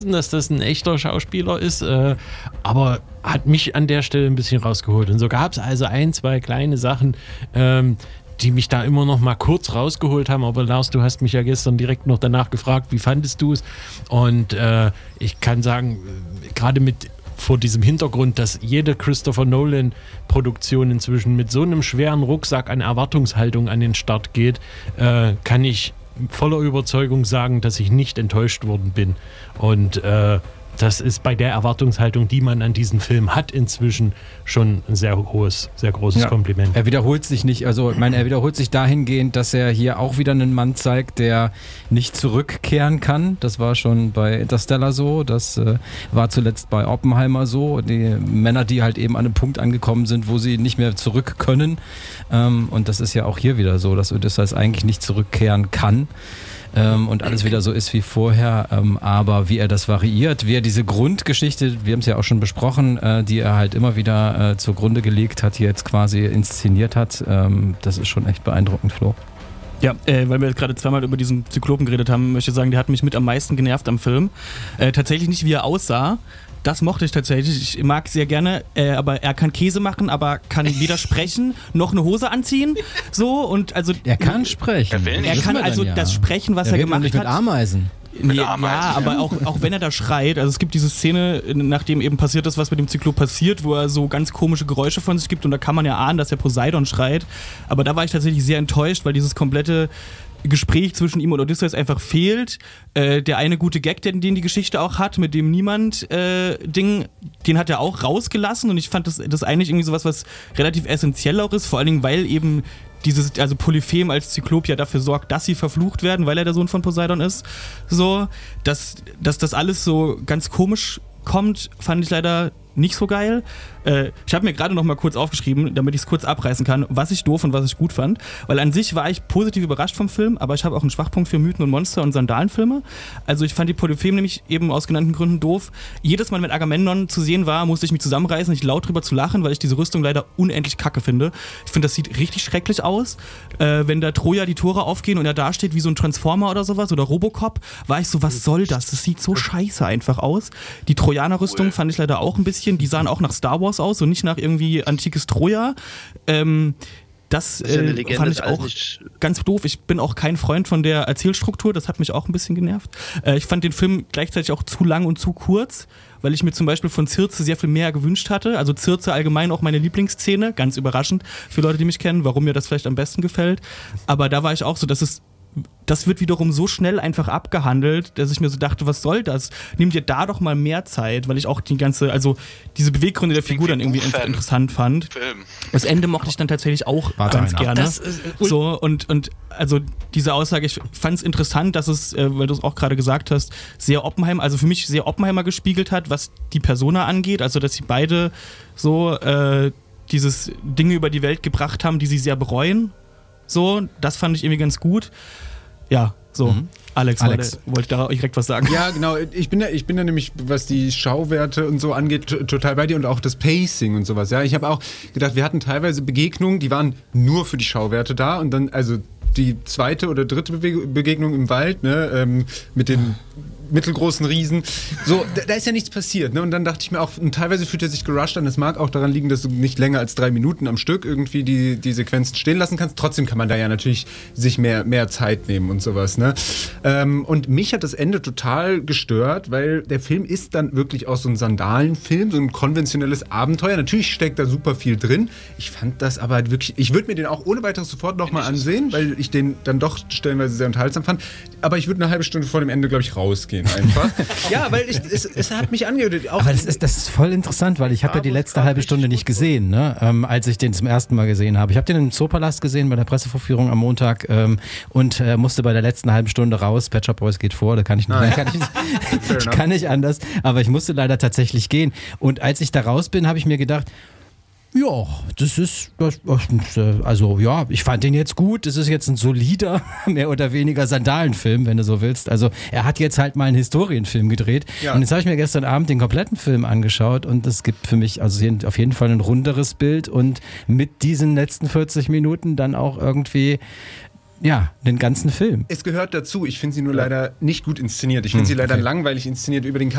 dass das ein echter Schauspieler ist, aber hat mich an der Stelle ein bisschen rausgeholt. Und so gab es also 1, 2 kleine Sachen, die mich da immer noch mal kurz rausgeholt haben. Aber Lars, du hast mich ja gestern direkt noch danach gefragt, wie fandest du es? Und ich kann sagen, gerade vor diesem Hintergrund, dass jede Christopher Nolan-Produktion inzwischen mit so einem schweren Rucksack an Erwartungshaltung an den Start geht, kann ich voller Überzeugung sagen, dass ich nicht enttäuscht worden bin. Und das ist bei der Erwartungshaltung, die man an diesen Film hat, inzwischen schon ein sehr großes Kompliment. Er wiederholt sich nicht, also ich meine, er wiederholt sich dahingehend, dass er hier auch wieder einen Mann zeigt, der nicht zurückkehren kann. Das war schon bei Interstellar so, das war zuletzt bei Oppenheimer so. Die Männer, die halt eben an einem Punkt angekommen sind, wo sie nicht mehr zurück können. Und das ist ja auch hier wieder so, dass Odysseus eigentlich nicht zurückkehren kann. Und alles wieder so ist wie vorher, aber wie er das variiert, wie er diese Grundgeschichte, wir haben es ja auch schon besprochen, die er halt immer wieder zugrunde gelegt hat, hier jetzt quasi inszeniert hat, das ist schon echt beeindruckend, Flo. Ja, weil wir jetzt gerade zweimal über diesen Zyklopen geredet haben, möchte ich sagen, der hat mich mit am meisten genervt am Film. Tatsächlich nicht, wie er aussah. Das mochte ich tatsächlich. Ich mag sehr gerne, aber er kann Käse machen, aber kann weder sprechen noch eine Hose anziehen. So und also. Er kann sprechen. Er kann also das Sprechen, was er gemacht nicht hat. Mit Ameisen. Ja, aber auch wenn er da schreit, also es gibt diese Szene, nachdem eben passiert ist, was mit dem Zyklop passiert, wo er so ganz komische Geräusche von sich gibt und da kann man ja ahnen, dass der Poseidon schreit. Aber da war ich tatsächlich sehr enttäuscht, weil dieses komplette Gespräch zwischen ihm und Odysseus einfach fehlt. Der eine gute Gag, den die Geschichte auch hat, mit dem Niemand-Ding, den hat er auch rausgelassen und ich fand das eigentlich irgendwie sowas, was relativ essentiell auch ist, vor allen Dingen, weil eben also Polyphem als Zyklop ja dafür sorgt, dass sie verflucht werden, weil er der Sohn von Poseidon ist. So, dass das alles so ganz komisch kommt, fand ich leider nicht so geil. Ich habe mir gerade noch mal kurz aufgeschrieben, damit ich es kurz abreißen kann, was ich doof und was ich gut fand. Weil an sich war ich positiv überrascht vom Film, aber ich habe auch einen Schwachpunkt für Mythen und Monster und Sandalenfilme. Also ich fand die Polyphem nämlich eben aus genannten Gründen doof. Jedes Mal, wenn Agamemnon zu sehen war, musste ich mich zusammenreißen, nicht laut drüber zu lachen, weil ich diese Rüstung leider unendlich kacke finde. Ich finde, das sieht richtig schrecklich aus. Wenn da Troja die Tore aufgehen und er da steht wie so ein Transformer oder sowas oder Robocop, war ich so, was soll das? Das sieht so scheiße einfach aus. Die Trojaner-Rüstung fand ich leider auch ein bisschen, die sahen auch nach Star Wars aus und nicht nach irgendwie antikes Troja. Das fand ich auch ganz doof. Ich bin auch kein Freund von der Erzählstruktur, das hat mich auch ein bisschen genervt. Ich fand den Film gleichzeitig auch zu lang und zu kurz, weil ich mir zum Beispiel von Circe sehr viel mehr gewünscht hatte. Also Circe allgemein auch meine Lieblingsszene, ganz überraschend für Leute, die mich kennen, warum mir das vielleicht am besten gefällt. Aber da war ich auch so, das wird wiederum so schnell einfach abgehandelt, dass ich mir so dachte, was soll das? Nimm dir da doch mal mehr Zeit, weil ich auch diese Beweggründe der Figur dann irgendwie interessant fand. Das Ende mochte ich dann tatsächlich auch ganz gerne. So, und also diese Aussage, ich fand es interessant, dass es, weil du es auch gerade gesagt hast, für mich sehr Oppenheimer gespiegelt hat, was die Persona angeht, also dass sie beide so dieses Dinge über die Welt gebracht haben, die sie sehr bereuen. So, das fand ich irgendwie ganz gut. Ja, so. Alex. Wollte da direkt was sagen. Ja, genau. Ich bin da nämlich, was die Schauwerte und so angeht, total bei dir und auch das Pacing und sowas. Ja, ich habe auch gedacht, wir hatten teilweise Begegnungen, die waren nur für die Schauwerte da und dann, also die zweite oder dritte Begegnung im Wald, ne, mit den mittelgroßen Riesen. So, da ist ja nichts passiert. Ne? Und dann dachte ich mir auch, und teilweise fühlt er sich gerusht an. Das mag auch daran liegen, dass du nicht länger als 3 Minuten am Stück irgendwie die Sequenzen stehen lassen kannst. Trotzdem kann man da ja natürlich sich mehr Zeit nehmen und sowas. Ne? Und mich hat das Ende total gestört, weil der Film ist dann wirklich auch so ein Sandalenfilm, so ein konventionelles Abenteuer. Natürlich steckt da super viel drin. Ich fand das aber halt wirklich, ich würde mir den auch ohne weiteres sofort nochmal ansehen, weil ich den dann doch stellenweise sehr unterhaltsam fand. Aber ich würde eine halbe Stunde vor dem Ende, glaube ich, rausgehen einfach. Ja, weil es hat mich angehört. Aber das ist voll interessant, weil ich habe ja die letzte halbe Stunde nicht gesehen, ne? Als ich den zum ersten Mal gesehen habe. Ich habe den im Zoopalast gesehen bei der Pressevorführung am Montag und musste bei der letzten halben Stunde raus. Pet Shop Boys geht vor, da kann ich nicht, ich kann nicht anders, aber ich musste leider tatsächlich gehen. Und als ich da raus bin, habe ich mir gedacht, ja, also ja, ich fand den jetzt gut. Das ist jetzt ein solider, mehr oder weniger Sandalenfilm, wenn du so willst. Also er hat jetzt halt mal einen Historienfilm gedreht. Ja. Und jetzt habe ich mir gestern Abend den kompletten Film angeschaut und es gibt für mich also auf jeden Fall ein runderes Bild und mit diesen letzten 40 Minuten dann auch irgendwie ja, den ganzen Film. Es gehört dazu. Ich finde sie nur leider nicht gut inszeniert. Ich finde sie leider langweilig inszeniert. Über den